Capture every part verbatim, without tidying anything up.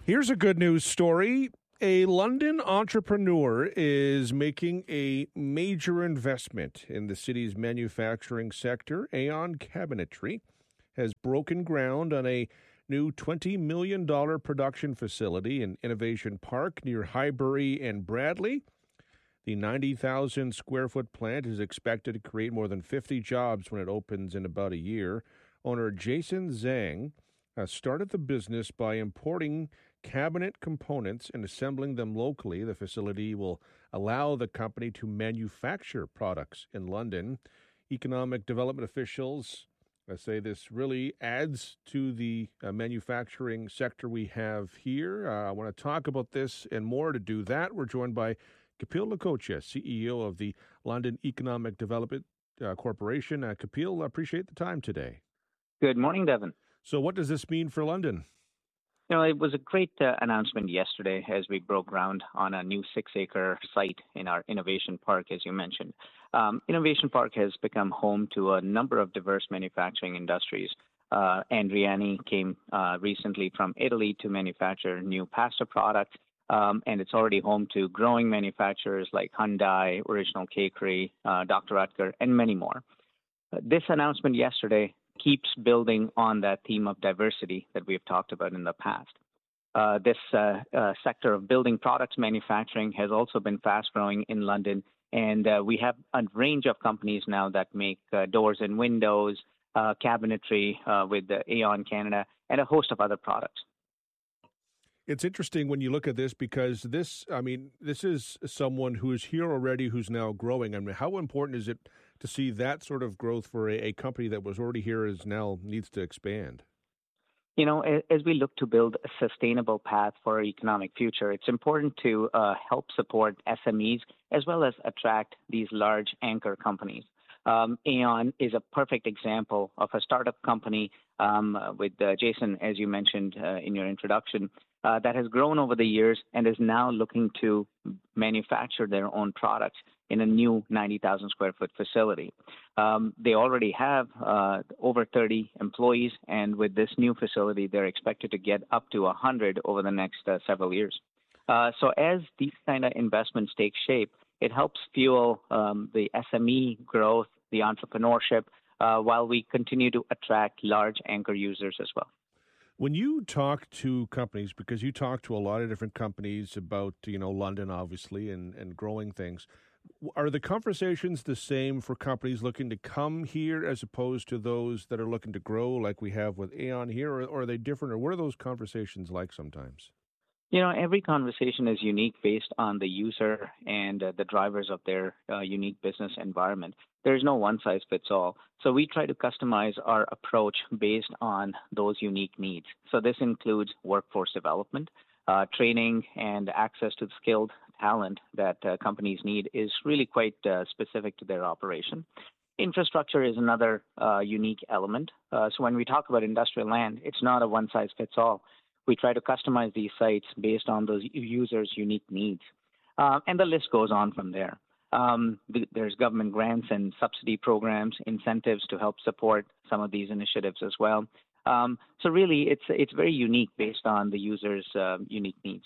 Here's a good news story. A London entrepreneur is making a major investment in the city's manufacturing sector. Aon Cabinetry has broken ground on a new twenty million dollars production facility in Innovation Park near Highbury and Bradley. The ninety thousand square foot plant is expected to create more than fifty jobs when it opens in about a year. Owner Jason Zhang uh, started the business by importing cabinet components and assembling them locally. The facility will allow the company to manufacture products in London. Economic development officials uh, say this really adds to the uh, manufacturing sector we have here. Uh, I want to talk about this and more. To do that, we're joined by Kapil Lakhotia, C E O of the London Economic Development uh, Corporation. Uh, Kapil, I appreciate the time today. Good morning, Devin. So what does this mean for London? You know, it was a great uh, announcement yesterday as we broke ground on a new six-acre site in our Innovation Park, as you mentioned. Um, Innovation Park has become home to a number of diverse manufacturing industries. Uh, Andriani came uh, recently from Italy to manufacture new pasta products, um, and it's already home to growing manufacturers like Hyundai, Original Cakery, uh, Doctor Oetker, and many more. Uh, this announcement yesterday keeps building on that theme of diversity that we have talked about in the past. Uh, this uh, uh, sector of building products manufacturing has also been fast growing in London, and uh, we have a range of companies now that make uh, doors and windows, uh, cabinetry uh, with uh, Aon Canada, and a host of other products. It's interesting when you look at this because this, I mean, this is someone who is here already who's now growing. I mean, how important is it to see that sort of growth for a, a company that was already here is now needs to expand? You know, as we look to build a sustainable path for our economic future, it's important to uh, help support S M Es as well as attract these large anchor companies. Um, Aon is a perfect example of a startup company um, with uh, Jason, as you mentioned uh, in your introduction, uh, that has grown over the years and is now looking to manufacture their own products in a new ninety thousand square foot facility. Um, they already have uh, over thirty employees, and with this new facility, they're expected to get up to one hundred over the next uh, several years. Uh, so as these kind of investments take shape, it helps fuel um, the S M E growth, the entrepreneurship, uh, while we continue to attract large anchor users as well. When you talk to companies, because you talk to a lot of different companies about, you know, London, obviously, and, and growing things, are the conversations the same for companies looking to come here as opposed to those that are looking to grow like we have with Aon here, or, or are they different, or what are those conversations like sometimes? You know, every conversation is unique based on the user and uh, the drivers of their uh, unique business environment. There's no one size fits all. So we try to customize our approach based on those unique needs. So this includes workforce development, uh, training, and access to skilled talent that uh, companies need is really quite uh, specific to their operation. Infrastructure is another uh, unique element. Uh, so when we talk about industrial land, it's not a one size fits all. We try to customize these sites based on those users' unique needs. Uh, and the list goes on from there. Um, th- there's government grants and subsidy programs, incentives to help support some of these initiatives as well. Um, so really, it's it's very unique based on the user's uh, unique needs.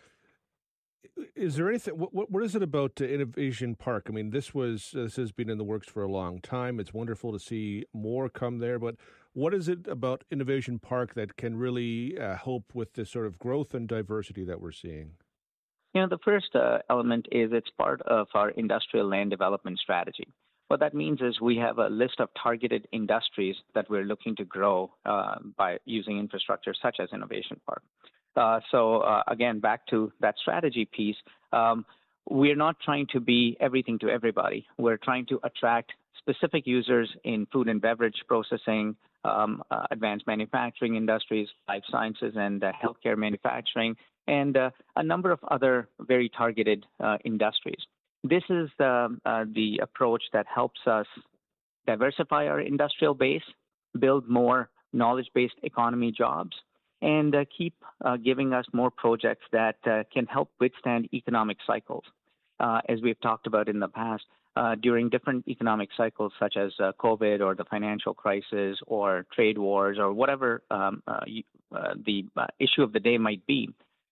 Is there anything? What what is it about Innovation Park? I mean, this was this has been in the works for a long time. It's wonderful to see more come there. But what is it about Innovation Park that can really uh, help with this sort of growth and diversity that we're seeing? You know, the first uh, element is it's part of our industrial land development strategy. What that means is we have a list of targeted industries that we're looking to grow uh, by using infrastructure such as Innovation Park. Uh, so uh, again, back to that strategy piece, um, we're not trying to be everything to everybody. We're trying to attract specific users in food and beverage processing, um, uh, advanced manufacturing industries, life sciences and uh, healthcare manufacturing, and uh, a number of other very targeted uh, industries. This is the, uh, the approach that helps us diversify our industrial base, build more knowledge-based economy jobs, and uh, keep uh, giving us more projects that uh, can help withstand economic cycles. Uh, as we've talked about in the past, uh, during different economic cycles such as uh, COVID or the financial crisis or trade wars or whatever um, uh, you, uh, the uh, issue of the day might be,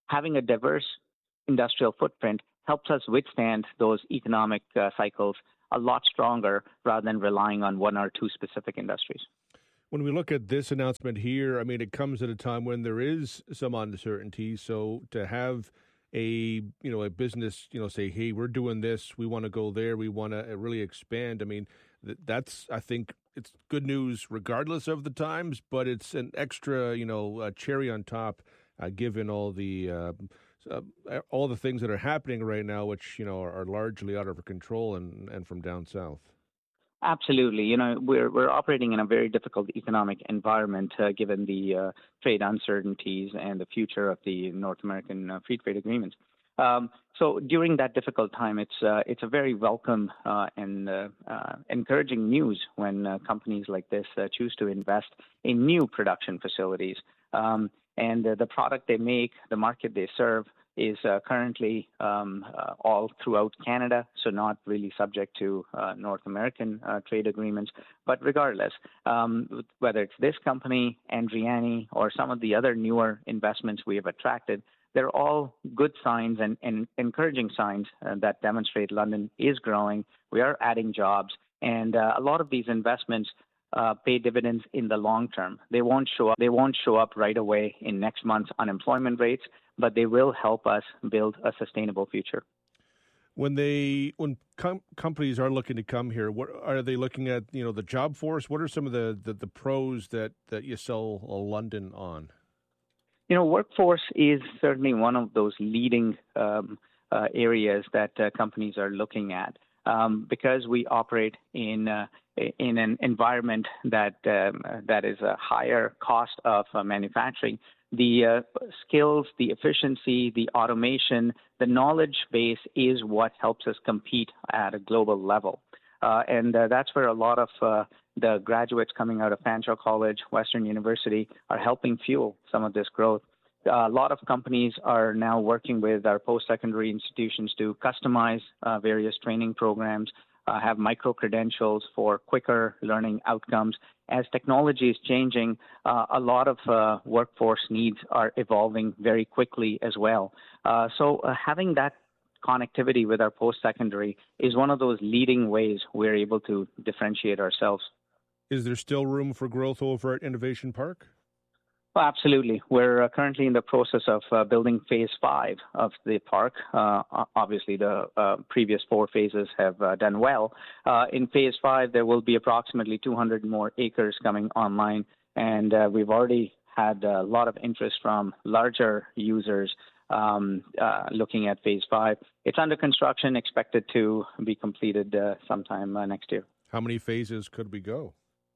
having a diverse industrial footprint helps us withstand those economic uh, cycles a lot stronger rather than relying on one or two specific industries. When we look at this announcement here, I mean, it comes at a time when there is some uncertainty. So to have a, you know, a business, you know, say, hey, we're doing this, we want to go there, we want to really expand. I mean, that's, I think it's good news regardless of the times, but it's an extra, you know, uh, cherry on top, uh, given all the, uh, uh, all the things that are happening right now, which, you know, are, are largely out of our control and, and from down south. Absolutely. You know, we're we're operating in a very difficult economic environment uh, given the uh, trade uncertainties and the future of the North American uh, free trade agreements. Um, so during that difficult time, it's uh, it's a very welcome uh, and uh, uh, encouraging news when uh, companies like this uh, choose to invest in new production facilities. Um, and uh, the product they make, the market they serve, is uh, currently um, uh, all throughout Canada, so not really subject to uh, North American uh, trade agreements. But regardless, um, whether it's this company, Andriani, or some of the other newer investments we have attracted, they're all good signs and, and encouraging signs uh, that demonstrate London is growing. We are adding jobs, and uh, a lot of these investments Uh, pay dividends in the long term. They won't show up. They won't show up right away in next month's unemployment rates, but they will help us build a sustainable future. When they, when com- companies are looking to come here, what are they looking at? You know, the job force. What are some of the the, the pros that that you sell London on? You know, workforce is certainly one of those leading um, uh, areas that uh, companies are looking at. Um, because we operate in uh, in an environment that um, that is a higher cost of uh, manufacturing, the uh, skills, the efficiency, the automation, the knowledge base is what helps us compete at a global level. Uh, and uh, that's where a lot of uh, the graduates coming out of Fanshawe College, Western University, are helping fuel some of this growth. Uh, a lot of companies are now working with our post-secondary institutions to customize uh, various training programs, uh, have micro-credentials for quicker learning outcomes. As technology is changing, uh, a lot of uh, workforce needs are evolving very quickly as well. Uh, so uh, having that connectivity with our post-secondary is one of those leading ways we're able to differentiate ourselves. Is there still room for growth over at Innovation Park? Well, absolutely. We're uh, currently in the process of uh, building phase five of the park. Uh, obviously, the uh, previous four phases have uh, done well. Uh, in phase five, there will be approximately two hundred more acres coming online, and uh, we've already had a lot of interest from larger users um, uh, looking at phase five. It's under construction, expected to be completed uh, sometime uh, next year. How many phases could we go?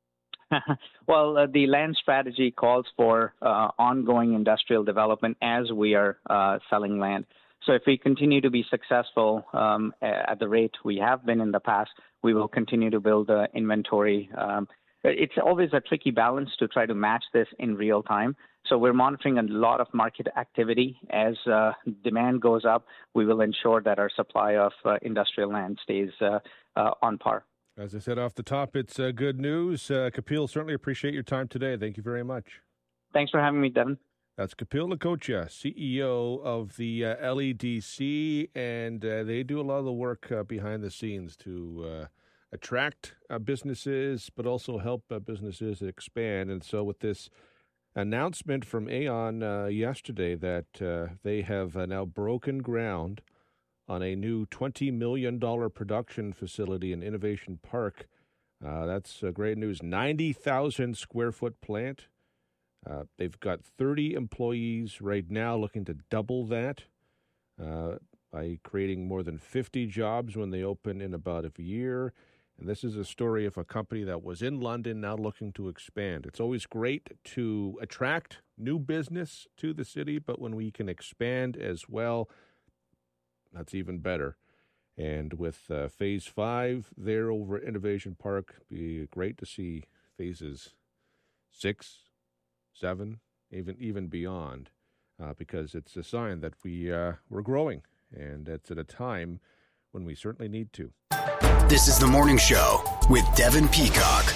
Well, uh, the land strategy calls for uh, ongoing industrial development as we are uh, selling land. So if we continue to be successful um, at the rate we have been in the past, we will continue to build uh, inventory. Um, it's always a tricky balance to try to match this in real time. So we're monitoring a lot of market activity. As uh, demand goes up, we will ensure that our supply of uh, industrial land stays uh, uh, on par. As I said off the top, it's uh, good news. Uh, Kapil, certainly appreciate your time today. Thank you very much. Thanks for having me, Devin. That's Kapil Lakhotia, C E O of the uh, L E D C, and uh, they do a lot of the work uh, behind the scenes to uh, attract uh, businesses, but also help uh, businesses expand. And so with this announcement from Aon uh, yesterday that uh, they have uh, now broken ground on a new twenty million dollars production facility in Innovation Park. Uh, that's uh, great news. ninety thousand square foot plant. Uh, they've got thirty employees right now, looking to double that uh, by creating more than fifty jobs when they open in about a year. And this is a story of a company that was in London now looking to expand. It's always great to attract new business to the city, but when we can expand as well, that's even better. And with uh, phase five there over at Innovation Park, be great to see phases six, seven, even even beyond, uh, because it's a sign that we uh, we're growing, and it's at a time when we certainly need to. This is the Morning Show with Devin Peacock.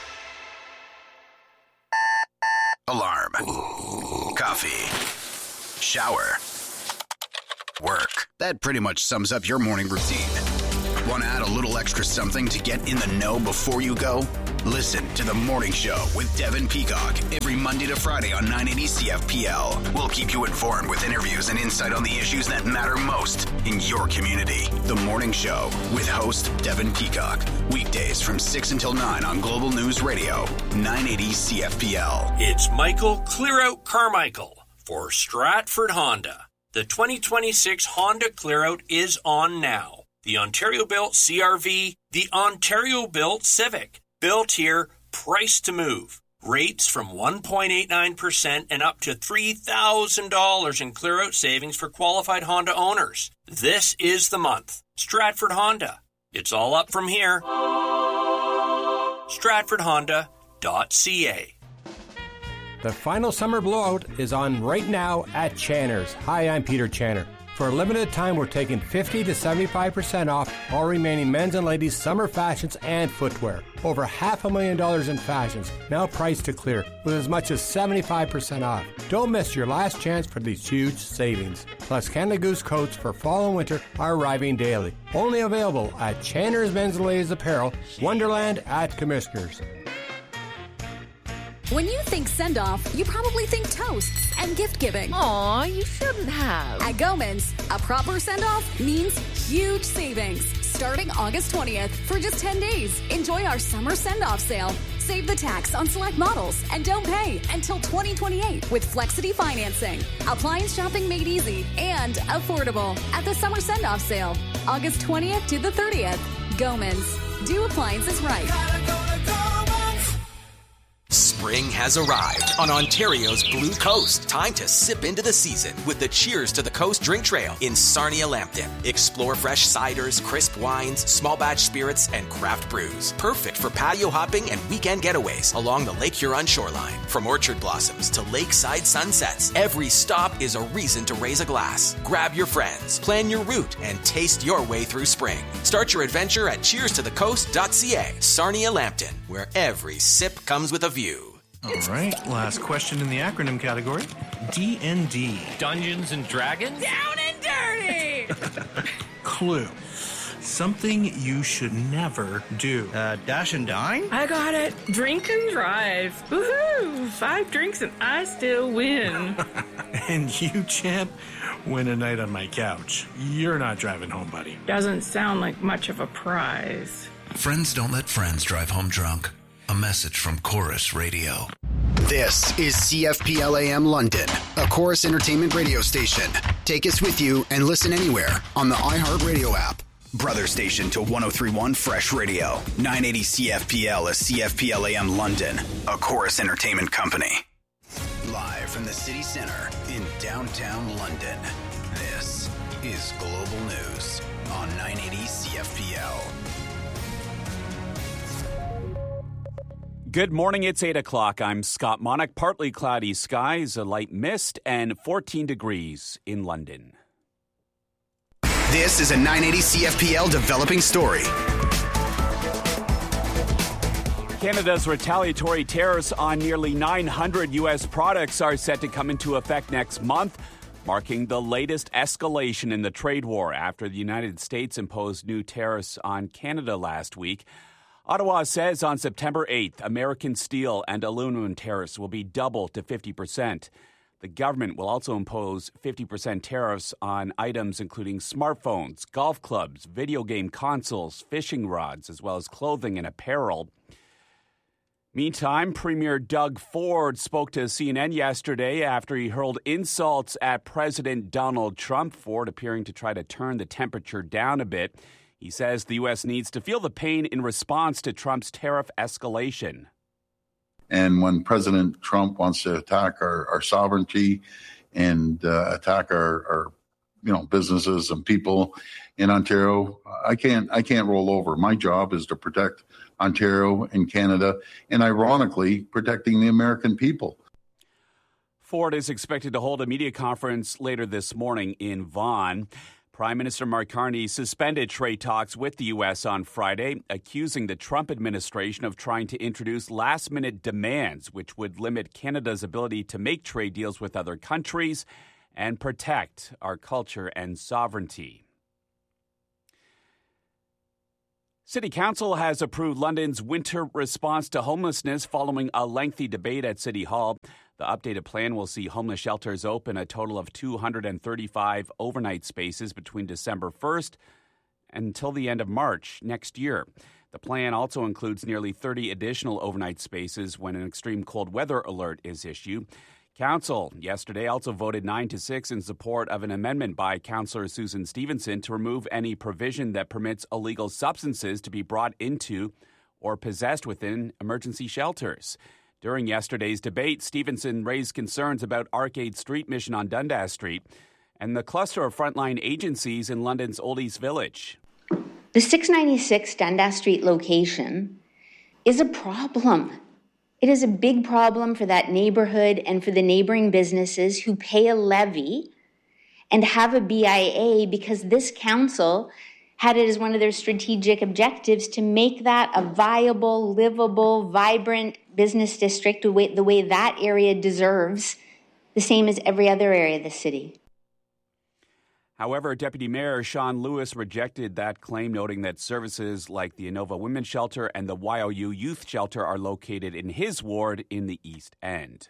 Alarm. Coffee. shower, work. That pretty much sums up your morning routine. Want to add a little extra something to get in the know before you go? Listen to The Morning Show with Devin Peacock every Monday to Friday on nine eighty C F P L. We'll keep you informed with interviews and insight on the issues that matter most in your community. The Morning Show with host Devin Peacock. Weekdays from six until nine on Global News Radio, nine eighty C F P L. It's Michael Clearout Carmichael for Stratford Honda. The twenty twenty-six Honda Clearout is on now. The Ontario-built C R V, the Ontario-built Civic. Built here, priced to move. Rates from one point eight nine percent and up to three thousand dollars in clear-out savings for qualified Honda owners. This is the month. Stratford Honda. It's all up from here. stratford honda dot c a. The final summer blowout is on right now at Channer's. Hi, I'm Peter Channer. For a limited time, we're taking fifty to seventy-five percent off all remaining men's and ladies' summer fashions and footwear. Over half a million dollars in fashions, now priced to clear, with as much as seventy-five percent off. Don't miss your last chance for these huge savings. Plus, Canada Goose coats for fall and winter are arriving daily. Only available at Channer's Men's and Ladies Apparel, Wonderland at Commissioners. When you think send-off, you probably think toasts and gift-giving. Aw, you shouldn't have. At Goman's, a proper send-off means huge savings. Starting August twentieth for just ten days. Enjoy our summer send-off sale. Save the tax on select models and don't pay until twenty twenty-eight with Flexity financing. Appliance shopping made easy and affordable at the summer send-off sale. August twentieth to the thirtieth. Goman's. Do appliances right. Spring has arrived on Ontario's Blue Coast. Time to sip into the season with the Cheers to the Coast drink trail in Sarnia-Lambton. Explore fresh ciders, crisp wines, small batch spirits, and craft brews. Perfect for patio hopping and weekend getaways along the Lake Huron shoreline. From orchard blossoms to lakeside sunsets, every stop is a reason to raise a glass. Grab your friends, plan your route, and taste your way through spring. Start your adventure at cheers to the coast dot c a. Sarnia-Lambton, where every sip comes with a view. All right, last question in the acronym category. D and D. Dungeons and Dragons? Down and dirty! Clue. Something you should never do. Uh, dash and dine? I got it. Drink and drive. Woohoo! Five drinks and I still win. And you, champ, win a night on my couch. You're not driving home, buddy. Doesn't sound like much of a prize. Friends don't let friends drive home drunk. A message from Chorus Radio. This is C F P L A M London, a Chorus Entertainment radio station. Take us with you and listen anywhere on the iHeartRadio app. Brother station to one oh three point one Fresh Radio. nine eighty C F P L is C F P L A M London, a Chorus Entertainment company. Live from the city center in downtown London, this is Global News on nine eighty C F P L. Good morning, it's eight o'clock. I'm Scott Monick. Partly cloudy skies, a light mist, and fourteen degrees in London. This is a nine eighty C F P L developing story. Canada's retaliatory tariffs on nearly nine hundred U S products are set to come into effect next month, marking the latest escalation in the trade war after the United States imposed new tariffs on Canada last week. Ottawa says on September eighth, American steel and aluminum tariffs will be doubled to fifty percent. The government will also impose fifty percent tariffs on items including smartphones, golf clubs, video game consoles, fishing rods, as well as clothing and apparel. Meantime, Premier Doug Ford spoke to C N N yesterday after he hurled insults at President Donald Trump. Ford appearing to try to turn the temperature down a bit. He says the U S needs to feel the pain in response to Trump's tariff escalation. And when President Trump wants to attack our, our sovereignty and uh, attack our, our, you know, businesses and people in Ontario, I can't I can't roll over. My job is to protect Ontario and Canada, and ironically, protecting the American people. Ford is expected to hold a media conference later this morning in Vaughan. Prime Minister Mark Carney suspended trade talks with the U S on Friday, accusing the Trump administration of trying to introduce last-minute demands, which would limit Canada's ability to make trade deals with other countries and protect our culture and sovereignty. City Council has approved London's winter response to homelessness following a lengthy debate at City Hall. The updated plan will see homeless shelters open a total of two hundred thirty-five overnight spaces between December first until the end of March next year. The plan also includes nearly thirty additional overnight spaces when an extreme cold weather alert is issued. Council yesterday also voted nine to six in support of an amendment by Councillor Susan Stevenson to remove any provision that permits illegal substances to be brought into or possessed within emergency shelters. During yesterday's debate, Stevenson raised concerns about Arcade Street Mission on Dundas Street and the cluster of frontline agencies in London's Old East Village. The six ninety-six Dundas Street location is a problem. It is a big problem for that neighborhood and for the neighboring businesses who pay a levy and have a B I A because this council had it as one of their strategic objectives to make that a viable, livable, vibrant business district the way, the way that area deserves, the same as every other area of the city. However, Deputy Mayor Sean Lewis rejected that claim, noting that services like the Inova Women's Shelter and the Y O U Youth Shelter are located in his ward in the East End.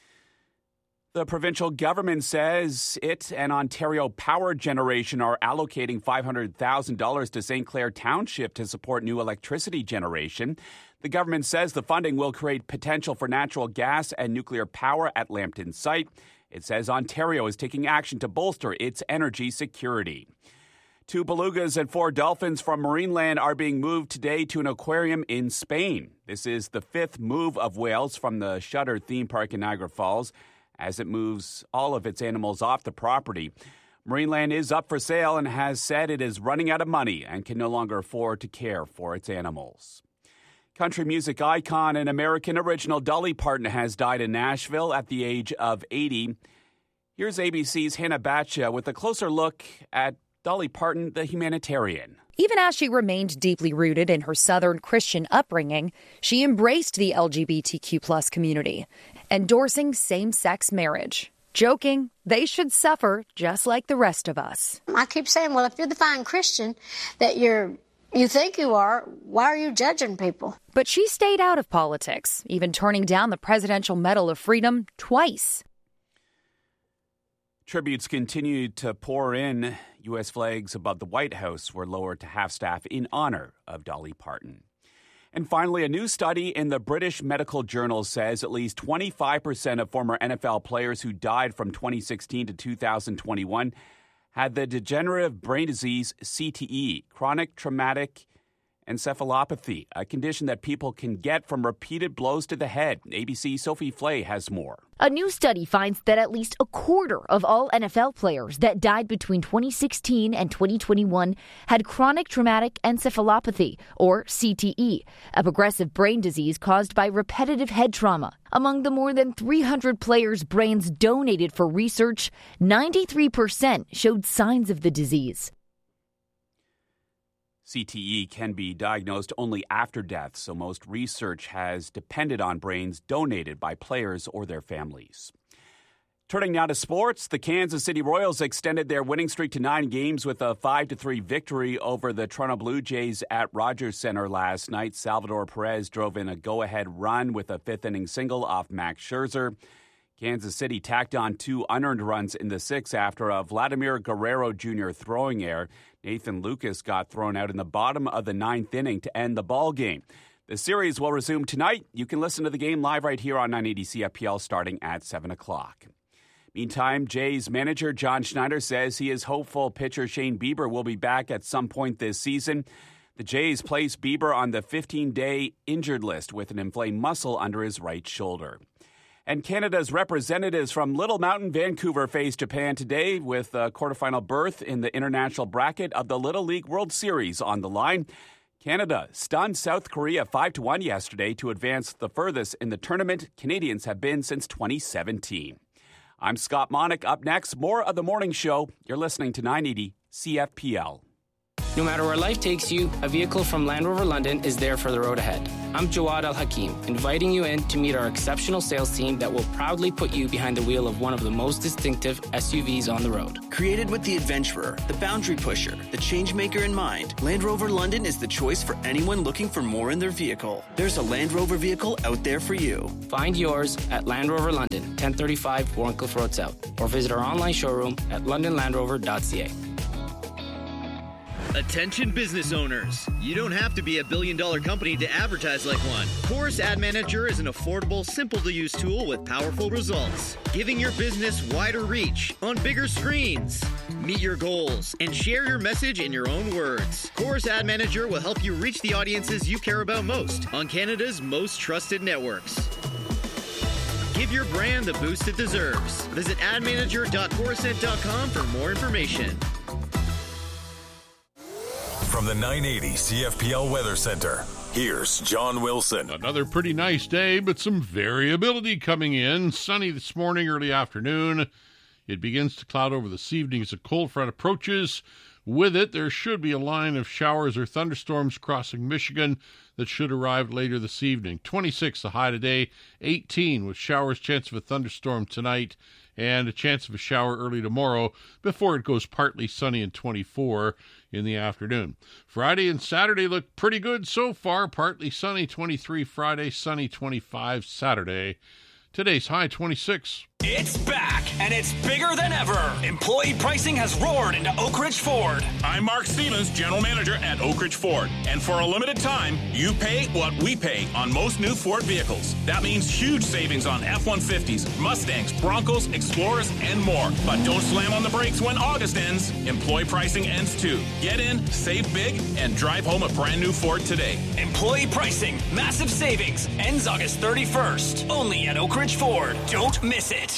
The provincial government says it and Ontario Power Generation are allocating five hundred thousand dollars to Saint Clair Township to support new electricity generation. The government says the funding will create potential for natural gas and nuclear power at Lambton site. It says Ontario is taking action to bolster its energy security. Two belugas and four dolphins from Marineland are being moved today to an aquarium in Spain. This is the fifth move of whales from the Shutter theme park in Niagara Falls, as it moves all of its animals off the property. Marineland is up for sale and has said it is running out of money and can no longer afford to care for its animals. Country music icon and American original Dolly Parton has died in Nashville at the age of eighty. Here's A B C's Hannah Batcha with a closer look at Dolly Parton, the humanitarian. Even as she remained deeply rooted in her Southern Christian upbringing, she embraced the L G B T Q plus community, endorsing same-sex marriage, joking they should suffer just like the rest of us. I keep saying, well, if you're the fine Christian that you're you think you are, why are you judging people? But she stayed out of politics, even turning down the Presidential Medal of Freedom twice. Tributes continued to pour in. U S flags above the White House were lowered to half-staff in honor of Dolly Parton. And finally, a new study in the British Medical Journal says at least twenty-five percent of former N F L players who died from twenty sixteen to two thousand twenty-one had the degenerative brain disease C T E, chronic traumatic encephalopathy, a condition that people can get from repeated blows to the head. A B C's Sophie Flay has more. A new study finds that at least a quarter of all N F L players that died between twenty sixteen and twenty twenty-one had chronic traumatic encephalopathy, or C T E, a progressive brain disease caused by repetitive head trauma. Among the more than three hundred players' brains donated for research, ninety-three percent showed signs of the disease. C T E can be diagnosed only after death, so most research has depended on brains donated by players or their families. Turning now to sports, the Kansas City Royals extended their winning streak to nine games with a five to three victory over the Toronto Blue Jays at Rogers Center last night. Salvador Perez drove in a go-ahead run with a fifth-inning single off Max Scherzer. Kansas City tacked on two unearned runs in the sixth after a Vladimir Guerrero Junior throwing error. Nathan Lucas got thrown out in the bottom of the ninth inning to end the ball game. The series will resume tonight. You can listen to the game live right here on nine eighty C F P L starting at seven o'clock. Meantime, Jays manager John Schneider says he is hopeful pitcher Shane Bieber will be back at some point this season. The Jays placed Bieber on the fifteen-day injured list with an inflamed muscle under his right shoulder. And Canada's representatives from Little Mountain, Vancouver face Japan today with a quarterfinal berth in the international bracket of the Little League World Series on the line. Canada stunned South Korea five to one yesterday to advance the furthest in the tournament Canadians have been since twenty seventeen. I'm Scott Monick. Up next, more of The Morning Show. You're listening to nine eighty C F P L. No matter where life takes you, a vehicle from Land Rover London is there for the road ahead. I'm Jawad Al-Hakim, inviting you in to meet our exceptional sales team that will proudly put you behind the wheel of one of the most distinctive S U Vs on the road. Created with the adventurer, the boundary pusher, the change maker in mind, Land Rover London is the choice for anyone looking for more in their vehicle. There's a Land Rover vehicle out there for you. Find yours at Land Rover London, ten thirty-five Warncliffe Road South, or visit our online showroom at london land rover dot c a. Attention business owners. You don't have to be a billion dollar company to advertise like one. Chorus Ad Manager is an affordable, simple to use tool with powerful results, giving your business wider reach on bigger screens. Meet your goals and share your message in your own words. Chorus Ad Manager will help you reach the audiences you care about most on Canada's most trusted networks. Give your brand the boost it deserves. Visit ad manager dot corusent dot com for more information. From the nine eighty C F P L Weather Center, here's John Wilson. Another pretty nice day, but some variability coming in. Sunny this morning, early afternoon. It begins to cloud over this evening as a cold front approaches. With it, there should be a line of showers or thunderstorms crossing Michigan that should arrive later this evening. twenty-six the high today, eighteen with showers, chance of a thunderstorm tonight, and a chance of a shower early tomorrow before it goes partly sunny and twenty-four in the afternoon. Friday and Saturday look pretty good so far. Partly sunny, twenty-three Friday, sunny, twenty-five Saturday. Today's high, twenty-six. It's back, and it's bigger than ever. Employee pricing has roared into Oak Ridge Ford. I'm Mark Stevens, General Manager at Oak Ridge Ford. And for a limited time, you pay what we pay on most new Ford vehicles. That means huge savings on F one fifties, Mustangs, Broncos, Explorers, and more. But don't slam on the brakes when August ends. Employee pricing ends too. Get in, save big, and drive home a brand new Ford today. Employee pricing, massive savings, ends August thirty-first. Only at Oak Ridge Ford. Don't miss it.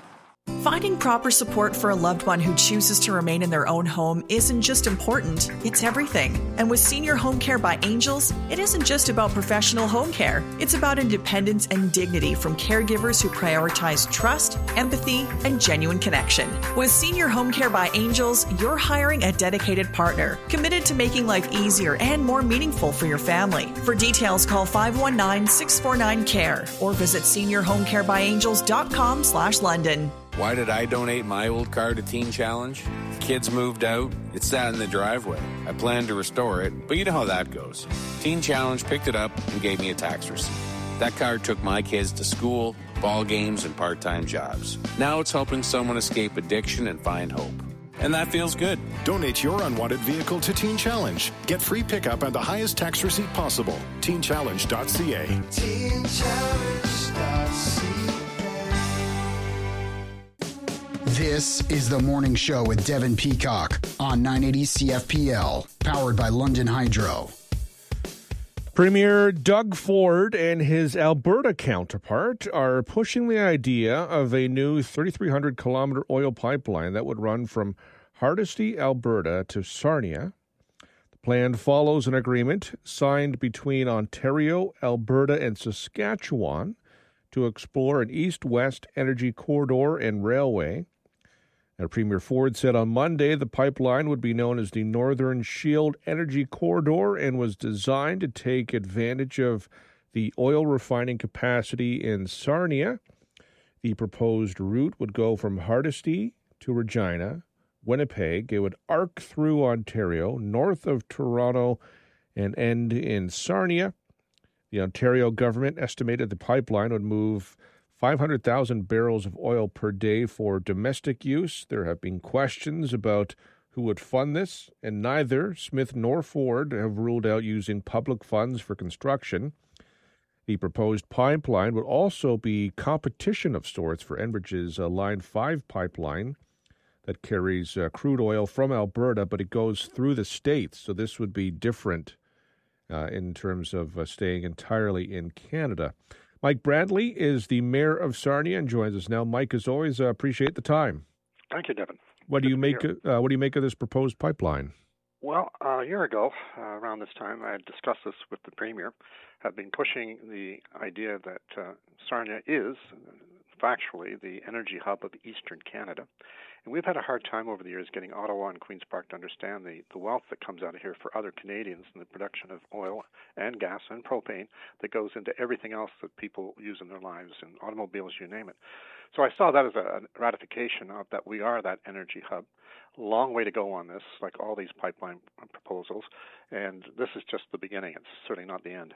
Finding proper support for a loved one who chooses to remain in their own home isn't just important, it's everything. And with Senior Home Care by Angels, it isn't just about professional home care. It's about independence and dignity from caregivers who prioritize trust, empathy, and genuine connection. With Senior Home Care by Angels, you're hiring a dedicated partner, committed to making life easier and more meaningful for your family. For details, call five one nine, six four nine, C A R E or visit senior home care by angels dot com slash London. Why did I donate my old car to Teen Challenge? Kids moved out, it sat in the driveway. I planned to restore it, but you know how that goes. Teen Challenge picked it up and gave me a tax receipt. That car took my kids to school, ball games, and part-time jobs. Now it's helping someone escape addiction and find hope. And that feels good. Donate your unwanted vehicle to Teen Challenge. Get free pickup and the highest tax receipt possible. teen challenge dot c a. teen challenge dot c a. This is The Morning Show with Devin Peacock on nine eighty C F P L, powered by London Hydro. Premier Doug Ford and his Alberta counterpart are pushing the idea of a new thirty-three hundred kilometer oil pipeline that would run from Hardisty, Alberta to Sarnia. The plan follows an agreement signed between Ontario, Alberta, and Saskatchewan to explore an east-west energy corridor and railway. Now, Premier Ford said on Monday the pipeline would be known as the Northern Shield Energy Corridor and was designed to take advantage of the oil refining capacity in Sarnia. The proposed route would go from Hardisty to Regina, Winnipeg. It would arc through Ontario, north of Toronto, and end in Sarnia. The Ontario government estimated the pipeline would move five hundred thousand barrels of oil per day for domestic use. There have been questions about who would fund this, and neither Smith nor Ford have ruled out using public funds for construction. The proposed pipeline would also be competition of sorts for Enbridge's uh, Line five pipeline that carries uh, crude oil from Alberta, but it goes through the states, so this would be different uh, in terms of uh, staying entirely in Canada. Mike Bradley is the mayor of Sarnia and joins us now. Mike, as always, uh, appreciate the time. Thank you, Devin. What do you make? Uh, what do you make of this proposed pipeline? Well, uh, a year ago, uh, around this time, I had discussed this with the Premier. Have been pushing the idea that uh, Sarnia is, factually the energy hub of eastern Canada. And we've had a hard time over the years getting Ottawa and Queen's Park to understand the, the wealth that comes out of here for other Canadians in the production of oil and gas and propane that goes into everything else that people use in their lives, in automobiles, you name it. So I saw that as a ratification of that we are that energy hub. Long way to go on this, like all these pipeline proposals, and this is just the beginning. It's certainly not the end.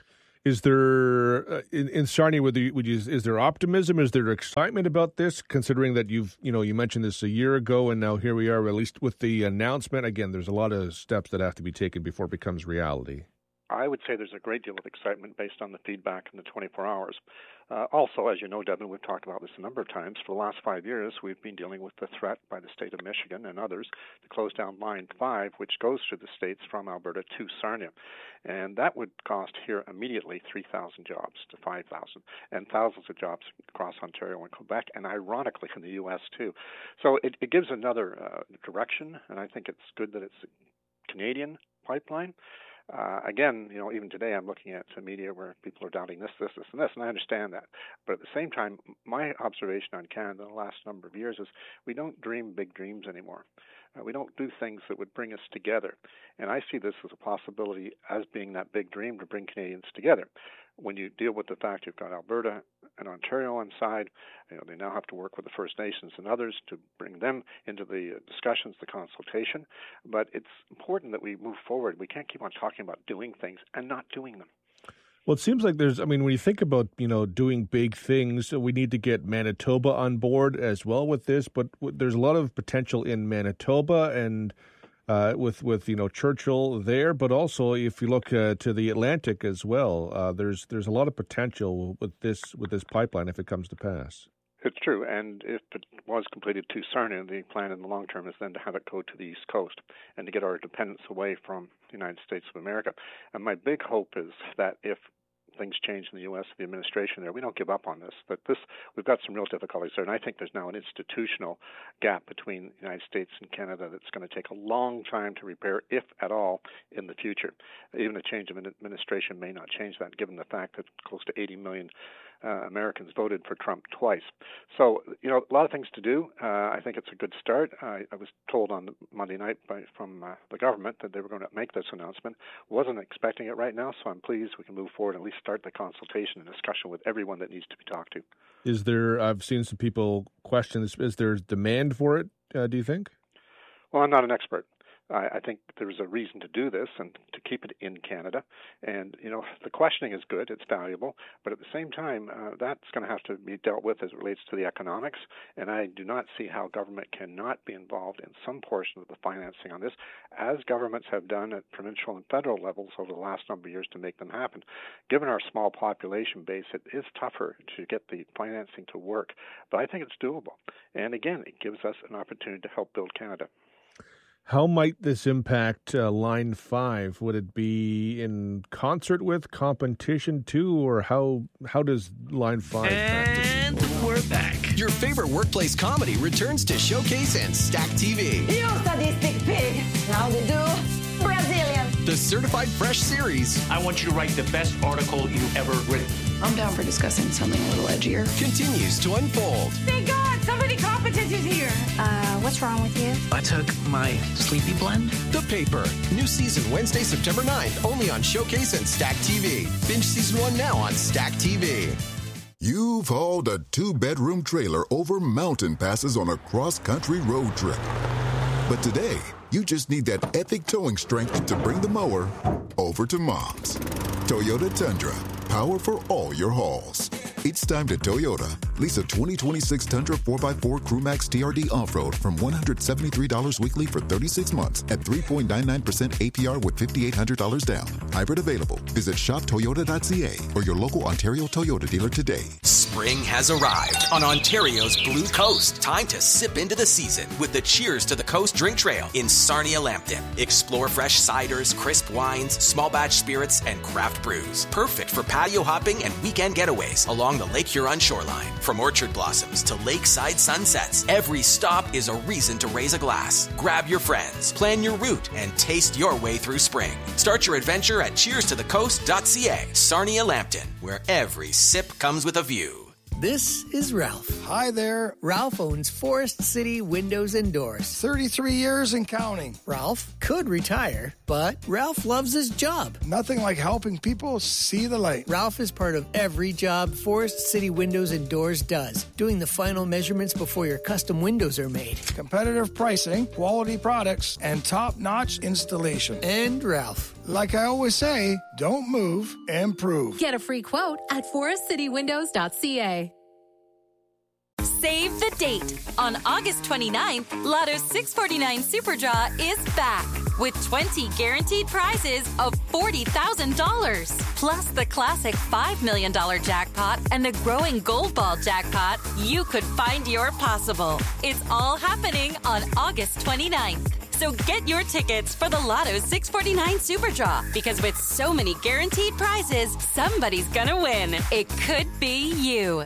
Is there uh, in, in Sarnia? Would you, would you, is there optimism? Is there excitement about this? Considering that you've you know you mentioned this a year ago, and now here we are, at least with the announcement. Again, there's a lot of steps that have to be taken before it becomes reality. I would say there's a great deal of excitement based on the feedback in the twenty-four hours. Uh, also, as you know, Devin, we've talked about this a number of times. For the last five years, we've been dealing with the threat by the state of Michigan and others to close down Line five, which goes through the states from Alberta to Sarnia. And that would cost here immediately three thousand jobs to five thousand, and thousands of jobs across Ontario and Quebec, and ironically in the U S too. So it, it gives another uh, direction, and I think it's good that it's a Canadian pipeline. Uh, again, you know, even today I'm looking at the media where people are doubting this, this, this, and this, and I understand that. But at the same time, my observation on Canada in the last number of years is we don't dream big dreams anymore. Uh, we don't do things that would bring us together. And I see this as a possibility as being that big dream to bring Canadians together. When you deal with the fact you've got Alberta and Ontario on side, you know, they now have to work with the First Nations and others to bring them into the discussions, the consultation. But it's important that we move forward. We can't keep on talking about doing things and not doing them. Well, it seems like there's, I mean, when you think about, you know, doing big things, we need to get Manitoba on board as well with this. But there's a lot of potential in Manitoba and Uh, with, with, you know, Churchill there, but also if you look uh, to the Atlantic as well, uh, there's there's a lot of potential with this with this pipeline if it comes to pass. It's true, and if it was completed to Sarnia, the plan in the long term is then to have it go to the East Coast and to get our dependence away from the United States of America. And my big hope is that if things change in the U S, the administration there, we don't give up on this. But this, we've got some real difficulties there, and I think there's now an institutional gap between the United States and Canada that's going to take a long time to repair, if at all, in the future. Even a change of administration may not change that, given the fact that close to eighty million uh, Americans voted for Trump twice. So, you know, a lot of things to do. Uh, I think it's a good start. I, I was told on Monday night by, from uh, the government that they were going to make this announcement. Wasn't expecting it right now, so I'm pleased we can move forward and at least start the consultation and discussion with everyone that needs to be talked to. Is there, I've seen some people question this, is there demand for it, uh, do you think? Well, I'm not an expert. I, I think there's a reason to do this and to keep it in Canada. And, you know, the questioning is good, it's valuable, but at the same time, uh, that's going to have to be dealt with as it relates to the economics. And I do not see how government cannot be involved in some portion of the financing on this, as governments have done at provincial and federal levels over the last number of years to make them happen. Given our small population base, it is tougher to get the financing to work, but I think it's doable. And again, it gives us an opportunity to help build Canada. How might this impact uh, Line five? Would it be in concert with, competition to, or how how does Line five And we're back. Your favorite workplace comedy returns to Showcase and Stack T V. You sadistic pig. Now they do Brazilian. The Certified Fresh series. I want you to write the best article you've ever written. I'm down for discussing something a little edgier. Continues to unfold. Thank God, somebody competent is here. Uh, what's wrong with you? I took my sleepy blend. The Paper. New season Wednesday, September ninth, only on Showcase and Stack T V. Binge season one now on Stack T V. You've hauled a two-bedroom trailer over mountain passes on a cross-country road trip. But today, you just need that epic towing strength to bring the mower over to Mom's. Toyota Tundra. Power for all your hauls. It's time to Toyota. Lease a twenty twenty-six Tundra four by four CrewMax T R D Off-Road from one hundred seventy-three dollars weekly for thirty-six months at three point nine nine percent A P R with five thousand eight hundred dollars down. Hybrid available. Visit shop toyota dot c a or your local Ontario Toyota dealer today. Spring has arrived on Ontario's Blue Coast. Time to sip into the season with the Cheers to the Coast Drink Trail in Sarnia, Lambton. Explore fresh ciders, crisp wines, small batch spirits, and craft brews. Perfect for patio hopping and weekend getaways along the Lake Huron shoreline. From orchard blossoms to lakeside sunsets, every stop is a reason to raise a glass. Grab your friends, plan your route, and taste your way through spring. Start your adventure at cheers to the coast dot c a. Sarnia, Lambton, where every sip comes with a view. This is Ralph. Hi there. Ralph owns Forest City Windows and Doors. thirty-three years and counting. Ralph could retire, but Ralph loves his job. Nothing like helping people see the light. Ralph is part of every job Forest City Windows and Doors does, doing the final measurements before your custom windows are made. Competitive pricing, quality products, and top-notch installation. And Ralph. Like I always say, don't move, improve. Get a free quote at forest city windows dot c a. Save the date. On August twenty-ninth, Lotto's six forty-nine Super Draw is back with twenty guaranteed prizes of forty thousand dollars. Plus the classic five million dollars jackpot and the growing Gold Ball jackpot. You could find your possible. It's all happening on August twenty-ninth. So get your tickets for the Lotto six forty-nine Super Draw, because with so many guaranteed prizes, somebody's gonna win. It could be you.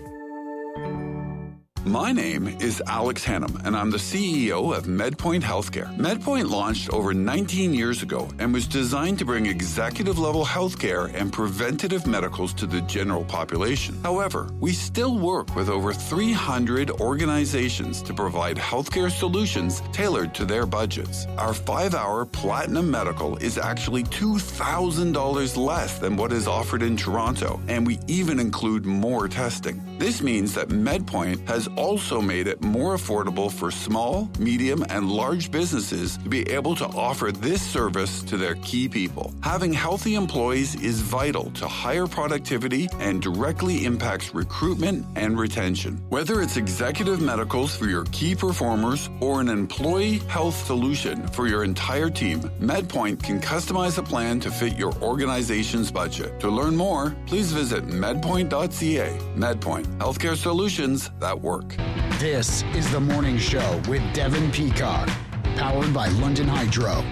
My name is Alex Hannum, and I'm the C E O of MedPoint Healthcare. MedPoint launched over nineteen years ago and was designed to bring executive-level healthcare and preventative medicals to the general population. However, we still work with over three hundred organizations to provide healthcare solutions tailored to their budgets. Our five-hour Platinum Medical is actually two thousand dollars less than what is offered in Toronto, and we even include more testing. This means that MedPoint has also made it more affordable for small, medium, and large businesses to be able to offer this service to their key people. Having healthy employees is vital to higher productivity and directly impacts recruitment and retention. Whether it's executive medicals for your key performers or an employee health solution for your entire team, MedPoint can customize a plan to fit your organization's budget. To learn more, please visit medpoint dot c a. MedPoint, healthcare solutions that work. This is The Morning Show with Devin Peacock, powered by London Hydro.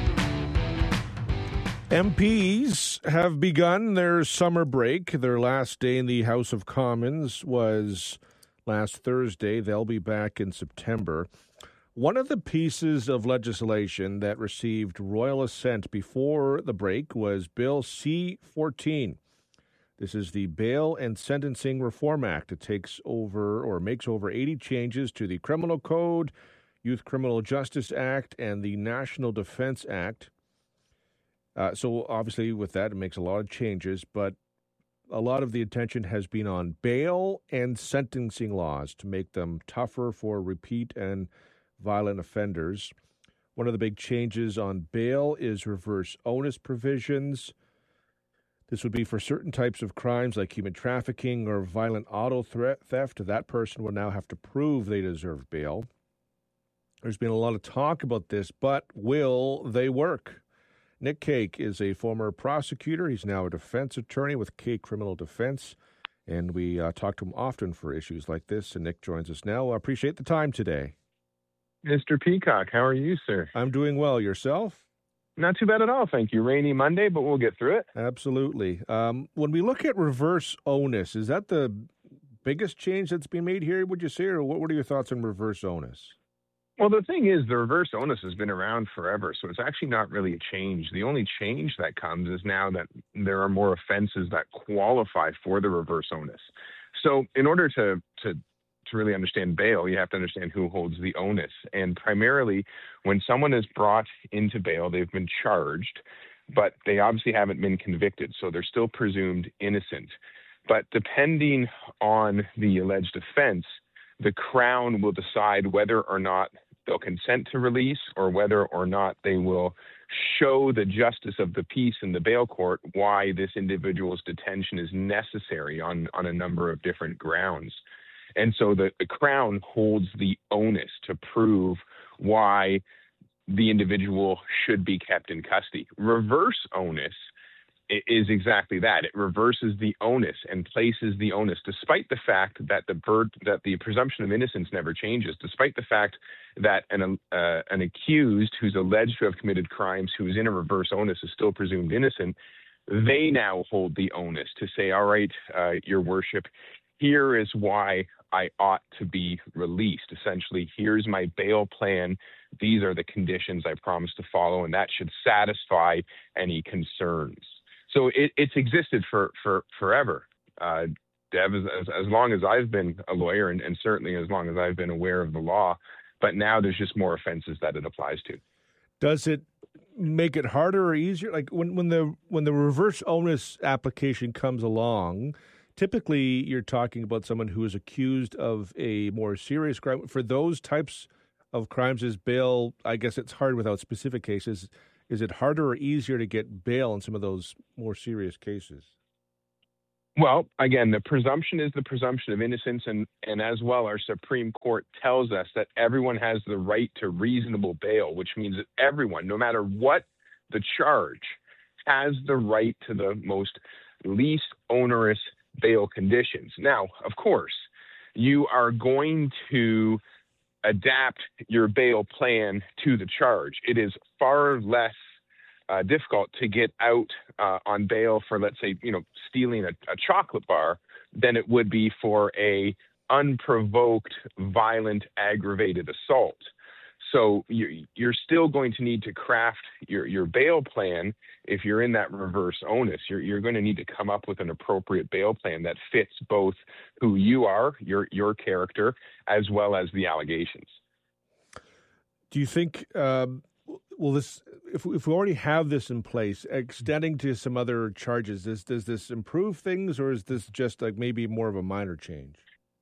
M Ps have begun their summer break. Their last day in the House of Commons was last Thursday. They'll be back in September. One of the pieces of legislation that received royal assent before the break was Bill C fourteen. This is the Bail and Sentencing Reform Act. It takes over or makes over eighty changes to the Criminal Code, Youth Criminal Justice Act, and the National Defense Act. Uh, so obviously with that, it makes a lot of changes, but a lot of the attention has been on bail and sentencing laws to make them tougher for repeat and violent offenders. One of the big changes on bail is reverse onus provisions. This would be for certain types of crimes like human trafficking or violent auto theft. That person will now have to prove they deserve bail. There's been a lot of talk about this, but will they work? Nick Cake is a former prosecutor. He's now a defense attorney with Cake Criminal Defense, and we uh, talk to him often for issues like this, and Nick joins us now. I appreciate the time today. Mister Peacock, how are you, sir? I'm doing well. Yourself? Not too bad at all, thank you. Rainy Monday, but we'll get through it. Absolutely. Um, when we look at reverse onus, is that the biggest change that's been made here, would you say, or what, what are your thoughts on reverse onus? Well, the thing is, the reverse onus has been around forever, so it's actually not really a change. The only change that comes is now that there are more offenses that qualify for the reverse onus. So in order to to to really understand bail, you have to understand who holds the onus. And primarily, when someone is brought into bail, they've been charged, but they obviously haven't been convicted, so they're still presumed innocent. But depending on the alleged offense, the Crown will decide whether or not they'll consent to release or whether or not they will show the justice of the peace in the bail court why this individual's detention is necessary on, on a number of different grounds. And so the, the Crown holds the onus to prove why the individual should be kept in custody. Reverse onus is exactly that. It reverses the onus and places the onus, despite the fact that the bird, that the presumption of innocence never changes, despite the fact that an uh, an accused who's alleged to have committed crimes, who is in a reverse onus, is still presumed innocent. They now hold the onus to say, all right, uh, Your Worship, here is why I ought to be released. Essentially, here's my bail plan. These are the conditions I promise to follow, and that should satisfy any concerns. So it, it's existed for, for forever. Uh, Dev, as, as, as long as I've been a lawyer and, and certainly as long as I've been aware of the law. But now there's just more offenses that it applies to. Does it make it harder or easier? Like when, when the when the reverse onus application comes along, typically you're talking about someone who is accused of a more serious crime. For those types of crimes, is bail, I guess it's hard without specific cases. Is it harder or easier to get bail in some of those more serious cases? Well, again, the presumption is the presumption of innocence, and, and as well, our Supreme Court tells us that everyone has the right to reasonable bail, which means that everyone, no matter what the charge, has the right to the most least onerous bail conditions. Now, of course, you are going to adapt your bail plan to the charge. It is far less uh, difficult to get out uh, on bail for, let's say, you know, stealing a, a chocolate bar than it would be for a unprovoked, violent, aggravated assault. So you, you're still going to need to craft your, your bail plan. If you're in that reverse onus, you're, you're going to need to come up with an appropriate bail plan that fits both who you are, your, your character, as well as the allegations. Do you think, um, well, this, if, if we already have this in place, extending to some other charges, does, does this improve things, or is this just like maybe more of a minor change?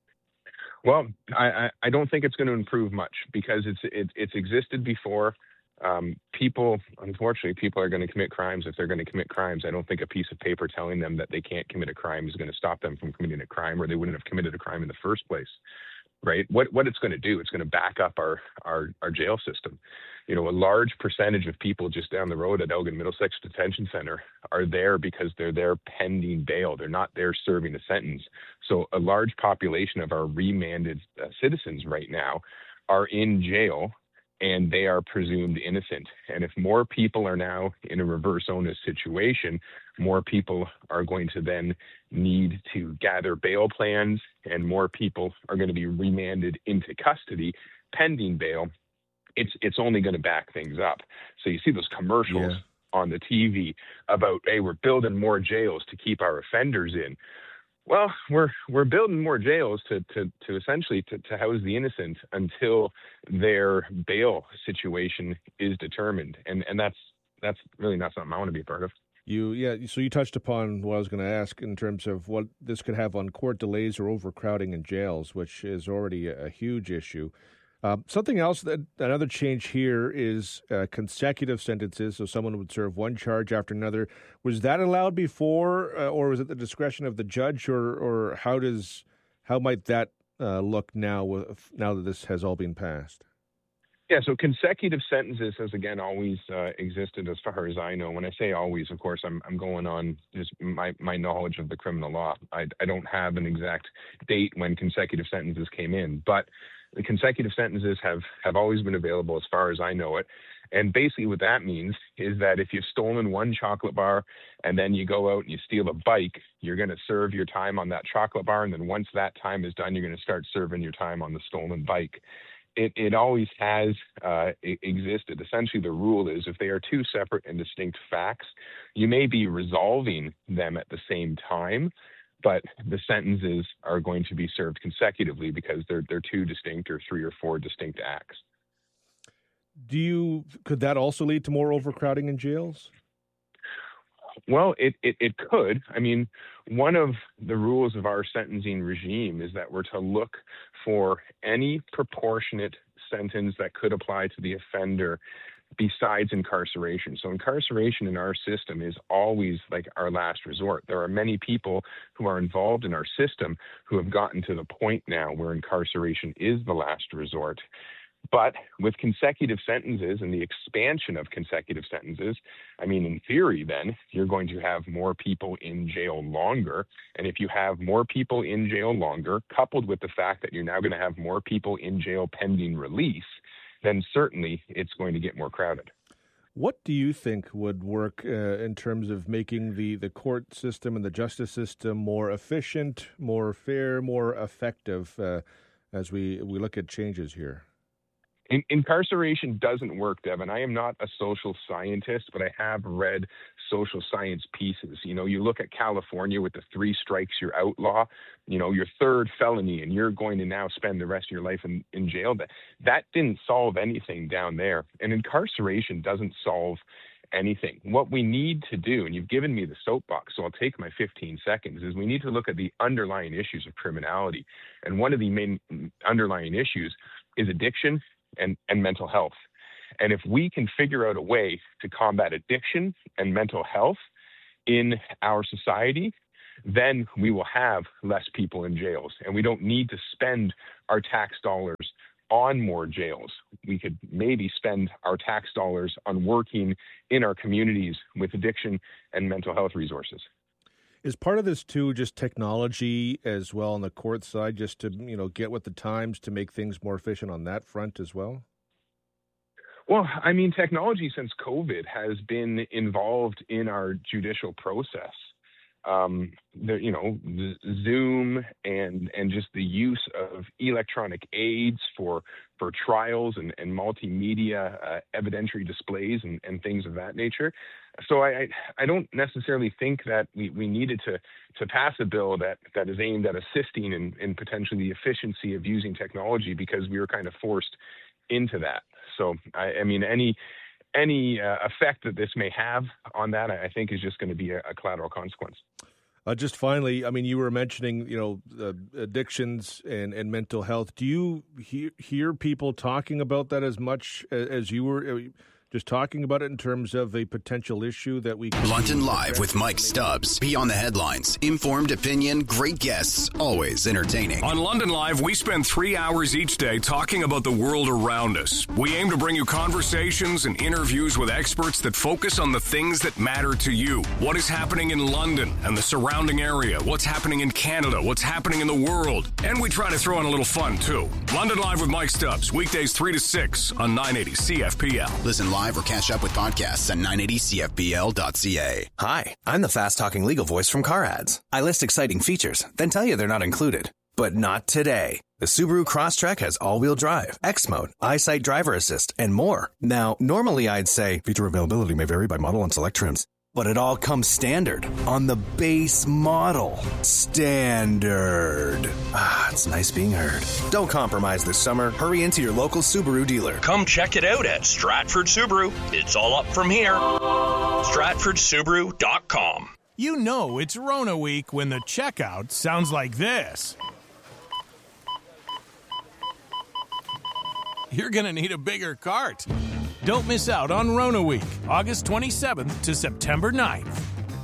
Well, I, I don't think it's going to improve much because it's it, it's existed before. Um, people, unfortunately, people are going to commit crimes. If they're going to commit crimes, I don't think a piece of paper telling them that they can't commit a crime is going to stop them from committing a crime, or they wouldn't have committed a crime in the first place, right? What what it's going to do, it's going to back up our, our, our jail system. You know, a large percentage of people just down the road at Elgin Middlesex Detention Center are there because they're there pending bail. They're not there serving a sentence. So a large population of our remanded uh, citizens right now are in jail, and they are presumed innocent. And if more people are now in a reverse onus situation, more people are going to then need to gather bail plans, and more people are going to be remanded into custody pending bail. It's it's only going to back things up. So you see those commercials yeah. on the T V about, hey, we're building more jails to keep our offenders in. Well, we're we're building more jails to to to essentially to, to house the innocent until their bail situation is determined, and and that's that's really not something I want to be a part of. You yeah. So you touched upon what I was going to ask in terms of what this could have on court delays or overcrowding in jails, which is already a, a huge issue. Uh, something else, that another change here is uh, consecutive sentences. So someone would serve one charge after another. Was that allowed before, uh, or was it the discretion of the judge, or or how does how might that uh, look now? With, now that this has all been passed. Yeah, so consecutive sentences has again always uh, existed, as far as I know. When I say always, of course, I'm I'm going on just my, my knowledge of the criminal law. I I don't have an exact date when consecutive sentences came in, but the consecutive sentences have, have always been available as far as I know it. And basically what that means is that if you've stolen one chocolate bar and then you go out and you steal a bike, you're going to serve your time on that chocolate bar. And then once that time is done, you're going to start serving your time on the stolen bike. It, it always has uh, existed. Essentially, the rule is if they are two separate and distinct facts, you may be resolving them at the same time, but the sentences are going to be served consecutively because they're they're two distinct or three or four distinct acts. Do you could that also lead to more overcrowding in jails? Well, it, it, it could. I mean, one of the rules of our sentencing regime is that we're to look for any proportionate sentence that could apply to the offender besides incarceration. So incarceration in our system is always like our last resort. There are many people who are involved in our system who have gotten to the point now where incarceration is the last resort. But with consecutive sentences and the expansion of consecutive sentences, I mean, in theory, then you're going to have more people in jail longer. And if you have more people in jail longer, coupled with the fact that you're now going to have more people in jail pending release, then certainly it's going to get more crowded. What do you think would work uh, in terms of making the, the court system and the justice system more efficient, more fair, more effective uh, as we, we look at changes here? In- incarceration doesn't work, Devin. I am not a social scientist, but I have read social science pieces. You know, you look at California with the three strikes, you're outlaw, you know, your third felony, and you're going to now spend the rest of your life in, in jail. That, that didn't solve anything down there. And incarceration doesn't solve anything. What we need to do, and you've given me the soapbox, so I'll take my fifteen seconds, is we need to look at the underlying issues of criminality. And one of the main underlying issues is addiction and, and mental health. And if we can figure out a way to combat addiction and mental health in our society, then we will have less people in jails. And we don't need to spend our tax dollars on more jails. We could maybe spend our tax dollars on working in our communities with addiction and mental health resources. Is part of this, too, just technology as well on the court side, just to, you know, get with the times to make things more efficient on that front as well? Well, I mean, technology since COVID has been involved in our judicial process. Um, the, you know, the Zoom and and just the use of electronic aids for for trials and, and multimedia uh, evidentiary displays and, and things of that nature. So I, I don't necessarily think that we, we needed to to pass a bill that, that is aimed at assisting in, in potentially the efficiency of using technology, because we were kind of forced into that. So, I, I mean, any any uh, effect that this may have on that, I think, is just going to be a, a collateral consequence. Uh, just finally, I mean, you were mentioning, you know, uh, addictions and, and mental health. Do you hear, hear people talking about that as much as, as you were just talking about it in terms of a potential issue that we could... London Live with Mike Stubbs. Beyond the headlines. Informed opinion, great guests, always entertaining. On London Live, we spend three hours each day talking about the world around us. We aim to bring you conversations and interviews with experts that focus on the things that matter to you. What is happening in London and the surrounding area? What's happening in Canada? What's happening in the world? And we try to throw in a little fun, too. London Live with Mike Stubbs. Weekdays three to six on nine eighty C F P L. Listen live or catch up with podcasts at nine eighty C F P L dot C A. Hi, I'm the fast-talking legal voice from Car Ads. I list exciting features, then tell you they're not included. But not today. The Subaru Crosstrek has all-wheel drive, X-Mode, EyeSight driver assist, and more. Now, normally I'd say feature availability may vary by model and select trims. But it all comes standard on the base model. Standard. Ah, it's nice being heard. Don't compromise this summer. Hurry into your local Subaru dealer. Come check it out at Stratford Subaru. It's all up from here. Stratford Subaru dot com. You know it's Rona week when the checkout sounds like this. You're going to need a bigger cart. Don't miss out on Rona Week, August twenty-seventh to September ninth.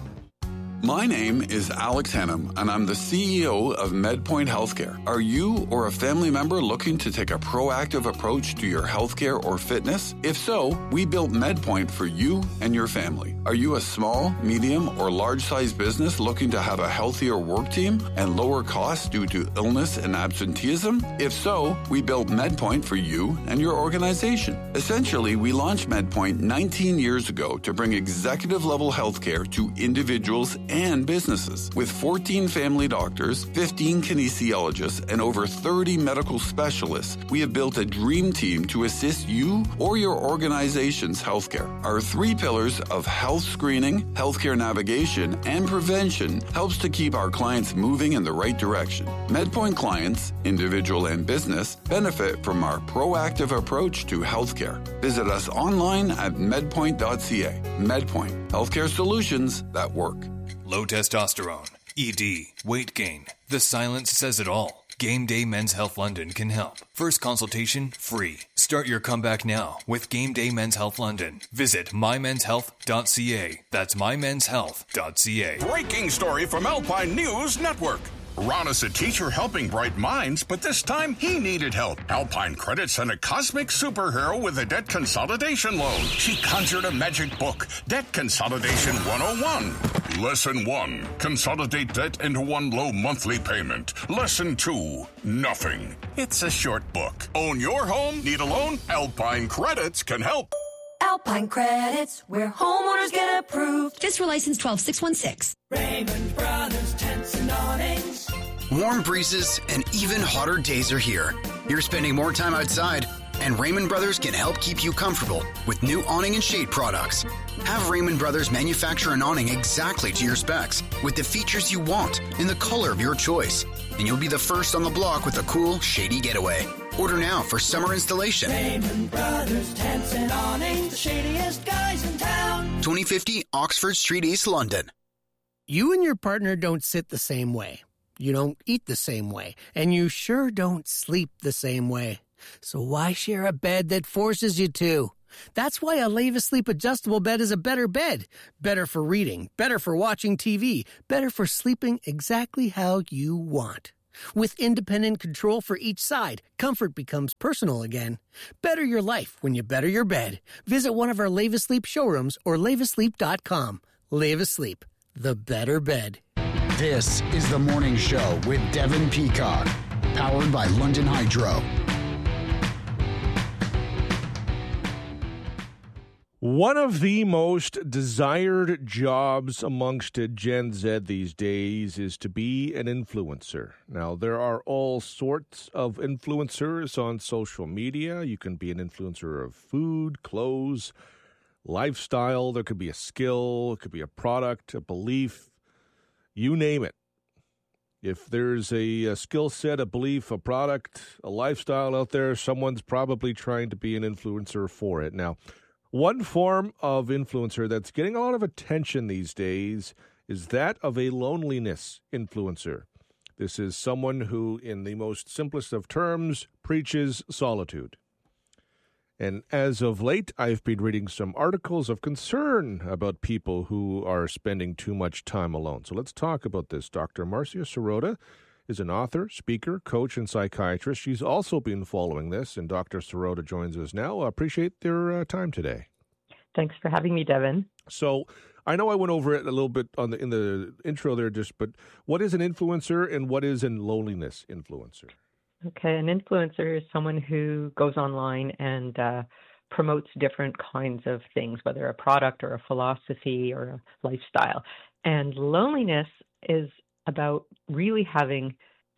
My name is Alex Hannum, and I'm the C E O of MedPoint Healthcare. Are you or a family member looking to take a proactive approach to your healthcare or fitness? If so, we built MedPoint for you and your family. Are you a small, medium, or large-sized business looking to have a healthier work team and lower costs due to illness and absenteeism? If so, we built MedPoint for you and your organization. Essentially, we launched MedPoint nineteen years ago to bring executive-level healthcare to individuals and businesses. With fourteen family doctors, fifteen kinesiologists, and over thirty medical specialists, we have built a dream team to assist you or your organization's healthcare. Our three pillars of health screening, healthcare navigation, and prevention helps to keep our clients moving in the right direction. MedPoint clients, individual and business, benefit from our proactive approach to healthcare. Visit us online at medpoint dot c a. MedPoint, healthcare solutions that work. Low testosterone, E D, weight gain. The silence says it all. Game Day Men's Health London can help. First consultation free. Start your comeback now with Game Day Men's Health London. Visit my mens health dot c a. That's my mens health dot c a. Breaking story from Alpine News Network. Ron is a teacher helping bright minds, but this time he needed help. Alpine Credit sent a cosmic superhero with a debt consolidation loan. She conjured a magic book, Debt Consolidation one oh one. Lesson one, consolidate debt into one low monthly payment. Lesson two, nothing. It's a short book. Own your home? Need a loan? Alpine Credits can help. Alpine Credits, where homeowners get approved. Fiscal license twelve six one six. Raymond Brothers Tents and Awnings. Warm breezes and even hotter days are here. You're spending more time outside, And Raymond Brothers can help keep you comfortable with new awning and shade products. Have Raymond Brothers manufacture an awning exactly to your specs with the features you want in the color of your choice. And you'll be the first on the block with a cool, shady getaway. Order now for summer installation. Raymond Brothers Tents and Awning, the shadiest guys in town. twenty fifty Oxford Street, East London. You and your partner don't sit the same way. You don't eat the same way. And you sure don't sleep the same way. So why share a bed that forces you to? That's why a Leva Sleep adjustable bed is a better bed. Better for reading, better for watching T V, better for sleeping exactly how you want. With independent control for each side, comfort becomes personal again. Better your life when you better your bed. Visit one of our Leva Sleep showrooms or leva sleep dot com. Leva Sleep, the better bed. This is The Morning Show with Devin Peacock, powered by London Hydro. One of the most desired jobs amongst Gen Z these days is to be an influencer. Now, there are all sorts of influencers on social media. You can be an influencer of food, clothes, lifestyle. There could be a skill. It could be a product, a belief. You name it. If there's a, a skill set, a belief, a product, a lifestyle out there, someone's probably trying to be an influencer for it. Now, one form of influencer that's getting a lot of attention these days is that of a loneliness influencer. This is someone who, in the most simplest of terms, preaches solitude. And as of late, I've been reading some articles of concern about people who are spending too much time alone. So let's talk about this. Doctor Marcia Sirota is an author, speaker, coach, and psychiatrist. She's also been following this, and Doctor Sirota joins us now. I appreciate their uh, time today. Thanks for having me, Devin. So I know I went over it a little bit on the in the intro there, just but what is an influencer and what is a loneliness influencer? Okay, an influencer is someone who goes online and uh, promotes different kinds of things, whether a product or a philosophy or a lifestyle. And loneliness is about really having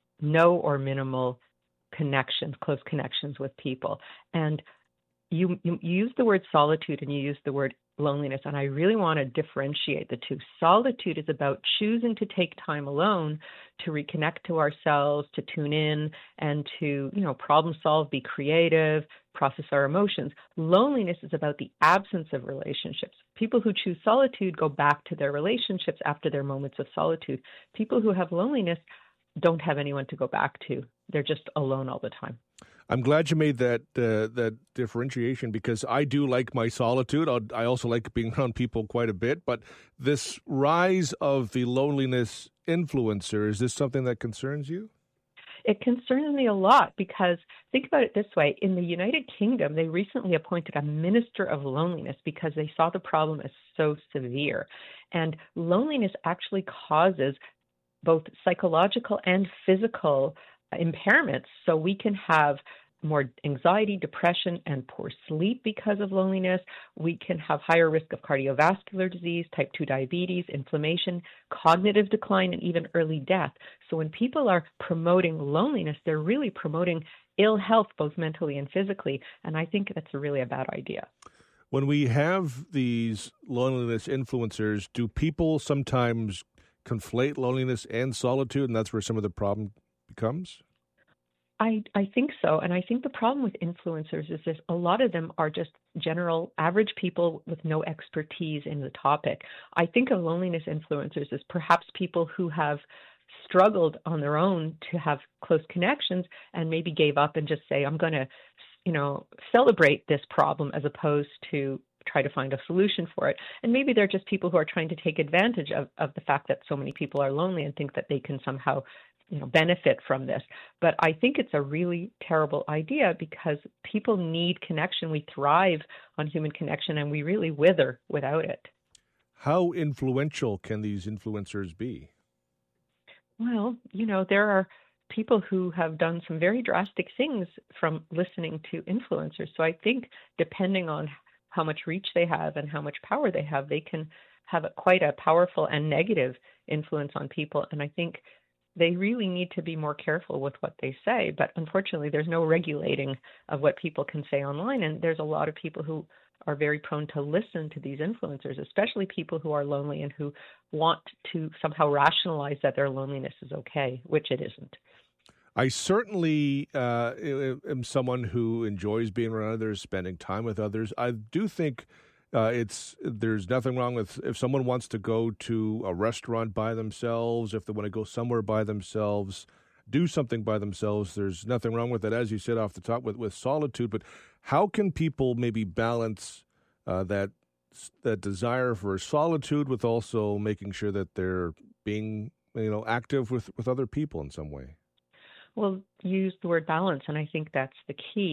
no or minimal connections, close connections with people. And you, you, you use the word solitude and you use the word loneliness, and I really want to differentiate the two. Solitude is about choosing to take time alone to reconnect to ourselves, to tune in, and to, you know, problem solve, be creative, process our emotions. Loneliness is about the absence of relationships. People who choose solitude go back to their relationships after their moments of solitude. People who have loneliness don't have anyone to go back to. They're just alone all the time. I'm glad you made that uh, that differentiation, because I do like my solitude. I'll, I also like being around people quite a bit. But this rise of the loneliness influencer, is this something that concerns you? It concerns me a lot, because think about it this way. In the United Kingdom, they recently appointed a minister of loneliness because they saw the problem as so severe. And loneliness actually causes both psychological and physical impairments. So we can have more anxiety, depression, and poor sleep because of loneliness. We can have higher risk of cardiovascular disease, type two diabetes, inflammation, cognitive decline, and even early death. So when people are promoting loneliness, they're really promoting ill health, both mentally and physically. And I think that's really a bad idea. When we have these loneliness influencers, do people sometimes conflate loneliness and solitude, and that's where some of the problem becomes? I, I think so. And I think the problem with influencers is this: a lot of them are just general average people with no expertise in the topic. I think of loneliness influencers as perhaps people who have struggled on their own to have close connections and maybe gave up and just say, I'm going to, you know, celebrate this problem as opposed to try to find a solution for it. And maybe they're just people who are trying to take advantage of, of the fact that so many people are lonely and think that they can somehow, you know, benefit from this. But I think it's a really terrible idea, because people need connection. We thrive on human connection, and we really wither without it. How influential can these influencers be? Well, you know, there are people who have done some very drastic things from listening to influencers. So I think depending on how much reach they have and how much power they have, they can have a, quite a powerful and negative influence on people. And I think they really need to be more careful with what they say. But unfortunately, there's no regulating of what people can say online. And there's a lot of people who are very prone to listen to these influencers, especially people who are lonely and who want to somehow rationalize that their loneliness is okay, which it isn't. I certainly uh, am someone who enjoys being around others, spending time with others. I do think uh, it's there's nothing wrong with if someone wants to go to a restaurant by themselves, if they want to go somewhere by themselves, do something by themselves. There's nothing wrong with that, as you said off the top, with, with solitude. But how can people maybe balance uh, that that desire for solitude with also making sure that they're being, you know, active with, with other people in some way? Well, use the word balance, and I think that's the key.